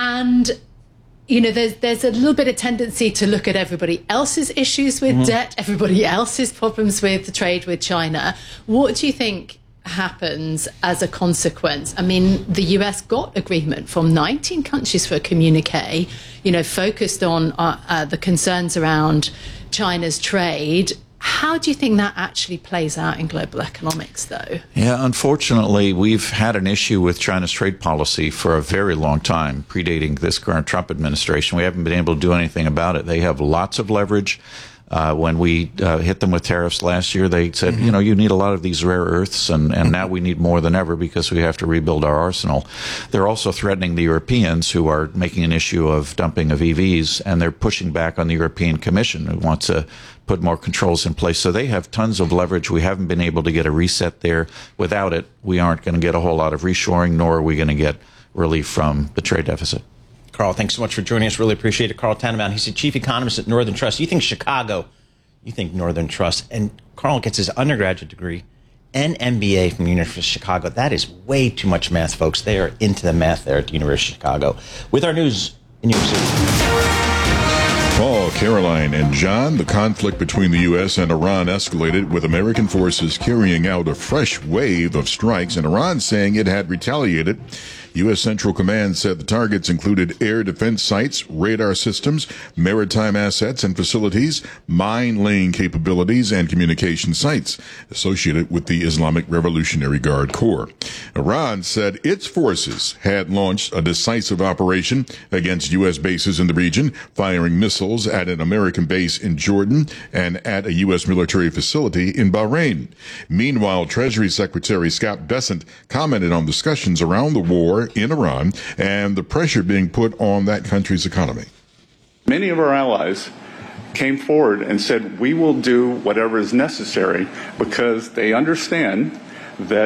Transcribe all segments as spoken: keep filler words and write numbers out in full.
And you know, there's there's a little bit of tendency to look at everybody else's issues with mm-hmm. debt, everybody else's problems with the trade with China. What do you think happens as a consequence? I mean, the U S got agreement from nineteen countries for a communique, you know, focused on uh, uh, the concerns around China's trade. How do you think that actually plays out in global economics, though? Yeah, unfortunately, we've had an issue with China's trade policy for a very long time, predating this current Trump administration. We haven't been able to do anything about it. They have lots of leverage. Uh, when we uh, hit them with tariffs last year, they said, mm-hmm. you know, you need a lot of these rare earths, and, and now we need more than ever because we have to rebuild our arsenal. They're also threatening the Europeans, who are making an issue of dumping of E Vs, and they're pushing back on the European Commission, who wants to put more controls in place. So they have tons of leverage. We haven't been able to get a reset there. Without it, we aren't going to get a whole lot of reshoring, nor are we going to get relief from the trade deficit. Carl, thanks so much for joining us. Really appreciate it. Carl Tannenbaum, he's the chief economist at Northern Trust. You think Chicago, you think Northern Trust. And Carl gets his undergraduate degree and M B A from the University of Chicago. That is way too much math, folks. They are into the math there at the University of Chicago. With our news in New York City. Paul, Caroline, and John, the conflict between the U S and Iran escalated, with American forces carrying out a fresh wave of strikes and Iran saying it had retaliated. U S. Central Command said the targets included air defense sites, radar systems, maritime assets and facilities, mine-laying capabilities, and communication sites associated with the Islamic Revolutionary Guard Corps. Iran said its forces had launched a decisive operation against U S bases in the region, firing missiles at an American base in Jordan and at a U S military facility in Bahrain. Meanwhile, Treasury Secretary Scott Bessent commented on discussions around the war in Iran and the pressure being put on that country's economy. Many of our allies came forward and said, we will do whatever is necessary, because they understand that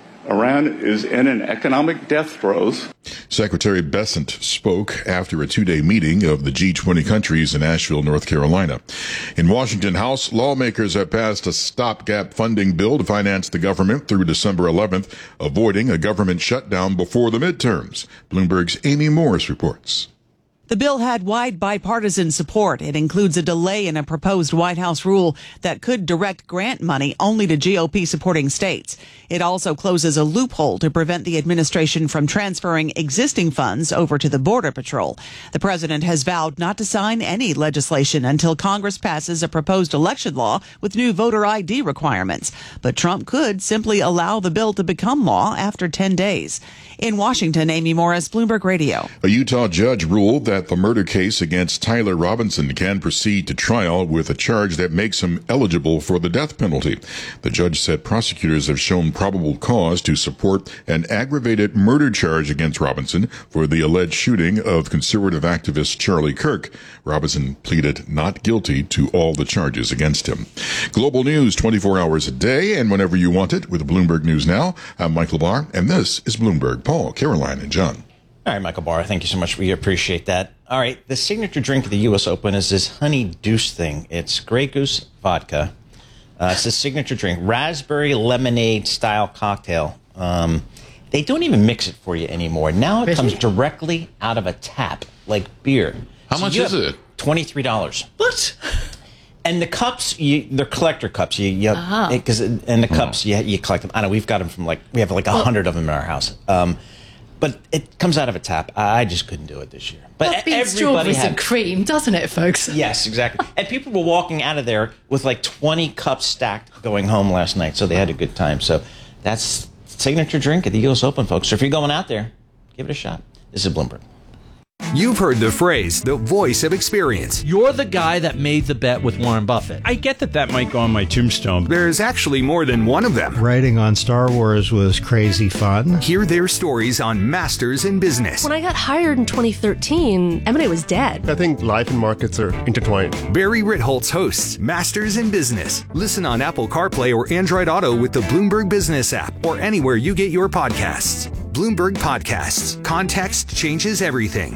Iran is in an economic death throes. Secretary Bessent spoke after a two-day meeting of the G twenty countries in Asheville, North Carolina. In Washington House, lawmakers have passed a stopgap funding bill to finance the government through December eleventh, avoiding a government shutdown before the midterms. Bloomberg's Amy Morris reports. The bill had wide bipartisan support. It includes a delay in a proposed White House rule that could direct grant money only to G O P-supporting states. It also closes a loophole to prevent the administration from transferring existing funds over to the Border Patrol. The president has vowed not to sign any legislation until Congress passes a proposed election law with new voter I D requirements. But Trump could simply allow the bill to become law after ten days. In Washington, Amy Morris, Bloomberg Radio. A Utah judge ruled that the murder case against Tyler Robinson can proceed to trial with a charge that makes him eligible for the death penalty. The judge said prosecutors have shown probable cause to support an aggravated murder charge against Robinson for the alleged shooting of conservative activist Charlie Kirk. Robinson pleaded not guilty to all the charges against him. Global news twenty-four hours a day and whenever you want it with Bloomberg News Now. I'm Michael Barr, and this is Bloomberg. Paul, Caroline, and John. All right, Michael Barr, thank you so much. We appreciate that. All right, the signature drink of the U S. Open is this Honey Deuce thing. It's Grey Goose vodka. Uh, it's a signature drink, raspberry lemonade style cocktail. Um, they don't even mix it for you anymore. Now it comes directly out of a tap, like beer. How so much is it? twenty-three dollars. What? And the cups, you, they're collector cups. You, you uh-huh. it, and the cups, you, you collect them. I know we've got them from like, we have like a hundred of them in our house. Um, but it comes out of a tap. I just couldn't do it this year. But that beats strawberries had, and cream, doesn't it, folks? Yes, exactly. And people were walking out of there with like twenty cups stacked going home last night. So they had a good time. So that's signature drink at the U S. Open, folks. So if you're going out there, give it a shot. This is Bloomberg. You've heard the phrase, the voice of experience. You're the guy that made the bet with Warren Buffett. I get that that might go on my tombstone. There's actually more than one of them. Writing on Star Wars was crazy fun. Hear their stories on Masters in Business. When I got hired in twenty thirteen, M and A was dead. I think life and markets are intertwined. Barry Ritholtz hosts Masters in Business. Listen on Apple CarPlay or Android Auto with the Bloomberg Business app or anywhere you get your podcasts. Bloomberg Podcasts. Context changes everything.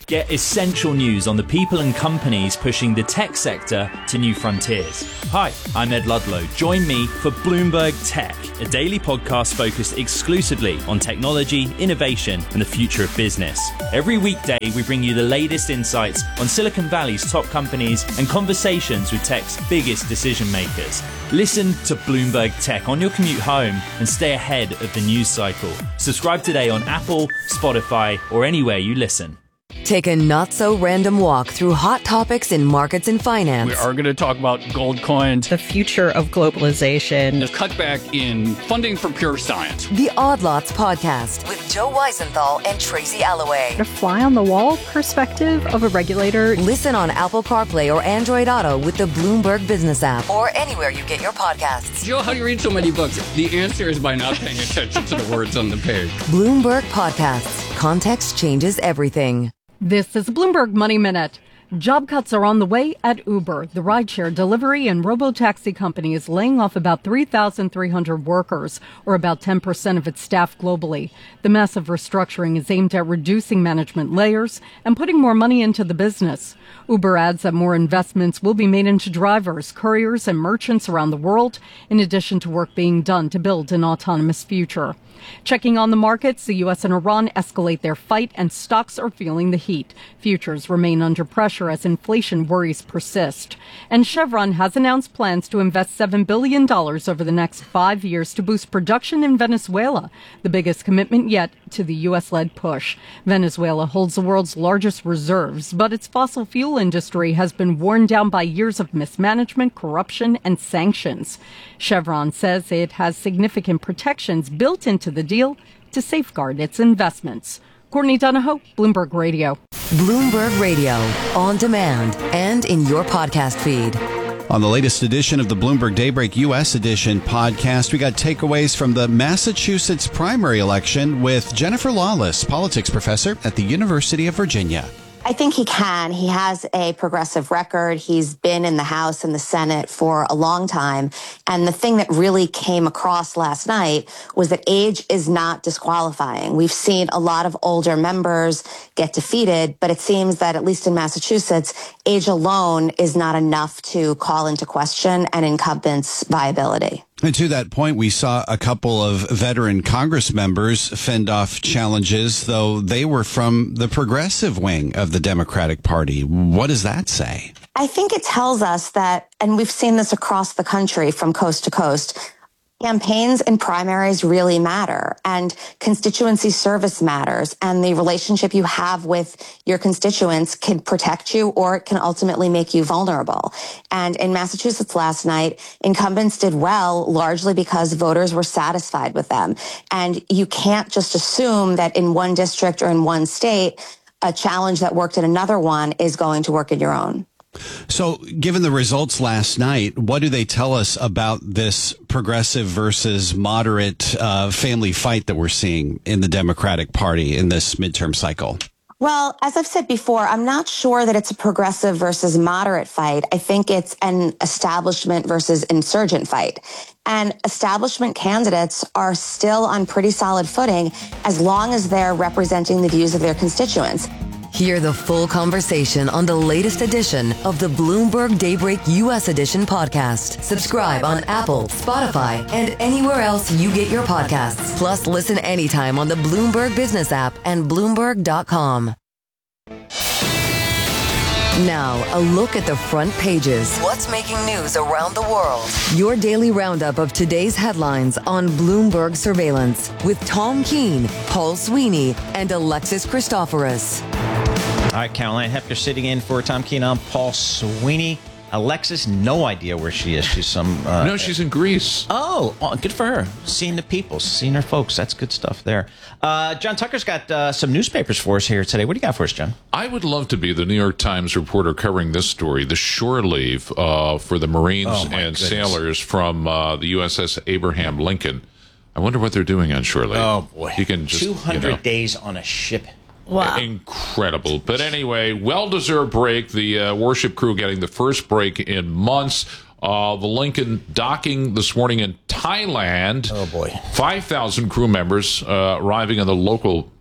Get essential news on the people and companies pushing the tech sector to new frontiers. Hi, I'm Ed Ludlow. Join me for Bloomberg Tech, a daily podcast focused exclusively on technology, innovation, and the future of business. Every weekday, we bring you the latest insights on Silicon Valley's top companies and conversations with tech's biggest decision makers. Listen to Bloomberg Tech on your commute home and stay ahead of the news cycle. Subscribe today on Apple, Spotify, or anywhere you listen. Take a not-so-random walk through hot topics in markets and finance. We are going to talk about gold coins, the future of globalization, the cutback in funding for pure science. The Odd Lots Podcast with Joe Weisenthal and Tracy Alloway. A fly-on-the-wall perspective of a regulator. Listen on Apple CarPlay or Android Auto with the Bloomberg Business app or anywhere you get your podcasts. Joe, how do you read so many books? The answer is by not paying attention to the words on the page. Bloomberg Podcasts. Context changes everything. This is Bloomberg Money Minute. Job cuts are on the way at Uber. The rideshare delivery and robotaxi company is laying off about three thousand three hundred workers, or about ten percent of its staff globally. The massive restructuring is aimed at reducing management layers and putting more money into the business. Uber adds that more investments will be made into drivers, couriers, and merchants around the world, in addition to work being done to build an autonomous future. Checking on the markets, the U S and Iran escalate their fight and stocks are feeling the heat. Futures remain under pressure as inflation worries persist. And Chevron has announced plans to invest seven billion dollars over the next five years to boost production in Venezuela, the biggest commitment yet to the U S-led push. Venezuela holds the world's largest reserves, but its fossil fuel industry has been worn down by years of mismanagement, corruption, and sanctions. Chevron says it has significant protections built into the deal to safeguard its investments. Courtney Donahoe, Bloomberg Radio. Bloomberg Radio, on demand and in your podcast feed. On the latest edition of the Bloomberg Daybreak U S Edition podcast, we got takeaways from the Massachusetts primary election with Jennifer Lawless, politics professor at the University of Virginia. I think he can. He has a progressive record. He's been in the House and the Senate for a long time. And the thing that really came across last night was that age is not disqualifying. We've seen a lot of older members get defeated, but it seems that at least in Massachusetts, age alone is not enough to call into question an incumbent's viability. And to that point, we saw a couple of veteran Congress members fend off challenges, though they were from the progressive wing of the Democratic Party. What does that say? I think it tells us that, and we've seen this across the country from coast to coast, campaigns and primaries really matter, and constituency service matters, and the relationship you have with your constituents can protect you or it can ultimately make you vulnerable. And in Massachusetts last night, incumbents did well largely because voters were satisfied with them. And you can't just assume that in one district or in one state, a challenge that worked in another one is going to work in your own. So, given the results last night, what do they tell us about this progressive versus moderate uh, family fight that we're seeing in the Democratic Party in this midterm cycle? Well, as I've said before, I'm not sure that it's a progressive versus moderate fight. I think it's an establishment versus insurgent fight. And establishment candidates are still on pretty solid footing as long as they're representing the views of their constituents. Hear the full conversation on the latest edition of the Bloomberg Daybreak U S Edition podcast. Subscribe on Apple, Spotify, and anywhere else you get your podcasts. Plus, listen anytime on the Bloomberg Business app and Bloomberg dot com. Now, a look at the front pages. What's making news around the world? Your daily roundup of today's headlines on Bloomberg Surveillance with Tom Keene, Paul Sweeney, and Alexis Christoforous. All right, Caroline Hepker sitting in for Tom Keene. I'm Paul Sweeney. Alexis, no idea where she is. She's some... Uh, no, she's in Greece. Oh, oh, good for her. Seeing the people, seeing her folks. That's good stuff there. Uh, John Tucker's got uh, some newspapers for us here today. What do you got for us, John? I would love to be the New York Times reporter covering this story, the shore leave uh, for the Marines oh, and goodness. sailors from uh, the U S S Abraham Lincoln. I wonder what they're doing on shore leave. Oh, boy. You can just, two hundred you know, days on a ship. Wow. Incredible. But anyway, well-deserved break. The uh, warship crew getting the first break in months. Uh, the Lincoln docking this morning in Thailand. Oh, boy. five thousand crew members uh, arriving on the local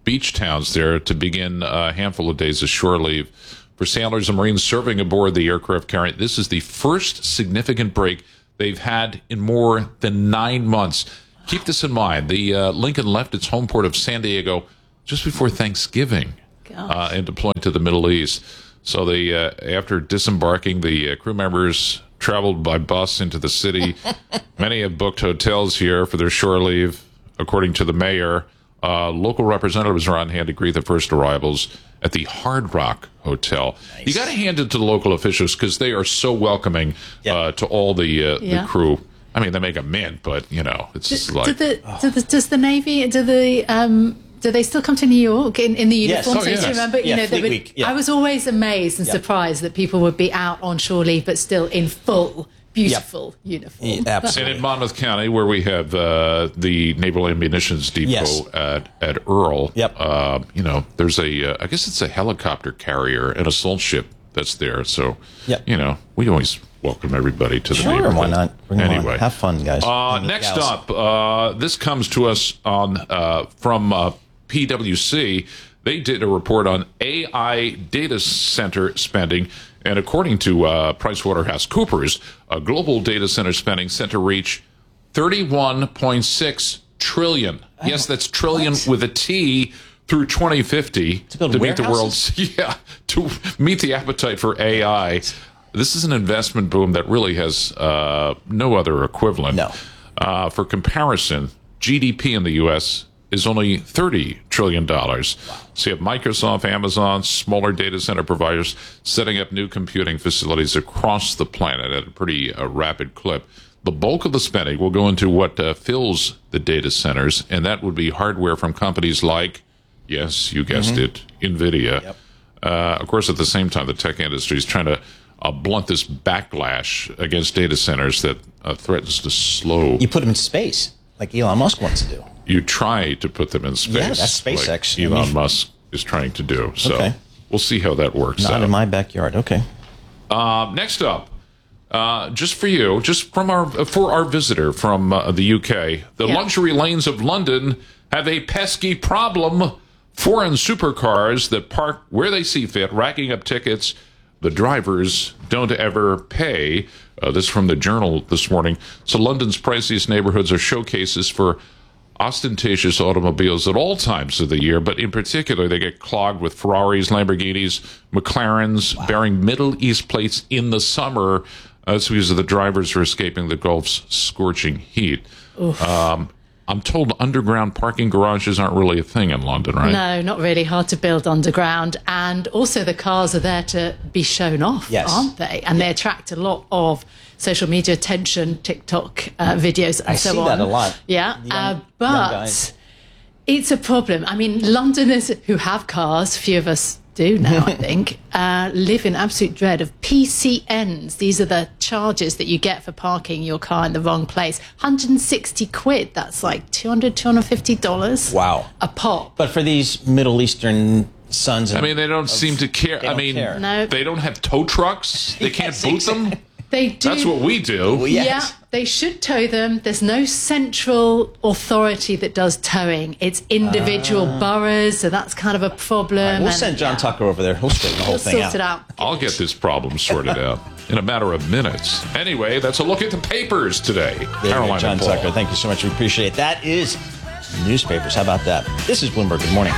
beach towns there to begin a handful of days of shore leave for sailors and Marines serving aboard the aircraft carrier. This is the first significant break they've had in more than nine months. Keep this in mind. The uh, Lincoln left its home port of San Diego just before Thanksgiving uh, and deployed to the Middle East. So they, uh, after disembarking, the uh, crew members traveled by bus into the city. Many have booked hotels here for their shore leave, according to the mayor. Uh, local representatives are on hand to greet the first arrivals at the Hard Rock Hotel. Nice. You got to hand it to the local officials because they are so welcoming yep. uh, to all the uh, yeah. the crew. I mean, they make a mint, but you know, it's do, just like. Do the, oh. do the, does the Navy? Do the um, do they still come to New York in, in the uniform? Yes. Oh, yes. Do you remember? Yeah, you know, Fleet would, Week. Yeah. I was always amazed and yep. surprised that people would be out on shore leave, but still in full. Beautiful yep. uniform. Yeah, absolutely. And in Monmouth County, where we have uh, the Naval Ammunitions Depot yes. at, at Earl, yep. uh, you know, there's a, uh, I guess it's a helicopter carrier, an assault ship that's there. So, yep. you know, we always welcome everybody to the sure, neighborhood. Why not? Bring anyway, on. Have fun, guys. Uh, next gals. up, uh, this comes to us on uh, from uh, P W C. They did a report on A I data center spending. And according to uh, PricewaterhouseCoopers, uh, global data center spending set to reach thirty-one point six trillion dollars. Oh, yes, that's trillion what? with a T through twenty fifty to, build to meet the warehouses? world's yeah to meet the appetite for A I. This is an investment boom that really has uh, no other equivalent. No. Uh, for comparison, G D P in the U S is only thirty trillion dollars. Wow. So you have Microsoft, Amazon, smaller data center providers setting up new computing facilities across the planet at a pretty uh, rapid clip. The bulk of the spending will go into what uh, fills the data centers, and that would be hardware from companies like, yes, you guessed mm-hmm. it, NVIDIA. Yep. Uh, of course, at the same time, the tech industry is trying to uh, blunt this backlash against data centers that uh, threatens to slow. You put them in space, like Elon Musk wants to do. You try to put them in space. Yeah, that's SpaceX. Like Elon I mean, Musk is trying to do. So okay. we'll see how that works Not out. in my backyard. Okay. Uh, next up, uh, just for you, just from our for our visitor from uh, the U K, the yeah. luxury lanes of London have a pesky problem. Foreign supercars that park where they see fit, racking up tickets. The drivers don't ever pay. Uh, this from the Journal this morning. So London's priciest neighborhoods are showcases for ostentatious automobiles at all times of the year, but in particular, they get clogged with Ferraris, Lamborghinis, McLarens, wow. bearing Middle East plates in the summer. That's because the drivers are escaping the Gulf's scorching heat. Um, I'm told underground parking garages aren't really a thing in London, right? No, not really. Hard to build underground. And also the cars are there to be shown off, yes. aren't they? And they attract a lot of social media attention, TikTok uh, videos and I so see on. that a lot. Yeah. Young, uh, but it's a problem. I mean, Londoners who have cars, few of us do now, I think, uh, live in absolute dread of P C Ns. These are the charges that you get for parking your car in the wrong place. one hundred sixty quid. That's like two hundred, two hundred fifty dollars. Wow. A pop. But for these Middle Eastern sons, I mean, they don't of, seem to care. I mean, care. No. They don't have tow trucks. They can't Yes, boot exactly. them. They do. That's what we do. Well, yes. Yeah, they should tow them. There's no central authority that does towing. It's individual uh, boroughs, so that's kind of a problem. Right, we'll and, send John yeah. Tucker over there. He'll straighten the whole We'll thing sort out. it out. I'll get this problem sorted out in a matter of minutes. Anyway, that's a look at the papers today. There Caroline John and Paul. Tucker, thank you so much. We appreciate it. That is newspapers. How about that? This is Bloomberg. Good morning.